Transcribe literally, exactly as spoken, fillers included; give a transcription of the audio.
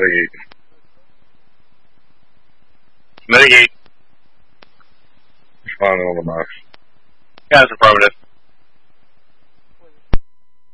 Mitigate. Mitigate. Respond on the box. Yeah, it's affirmative.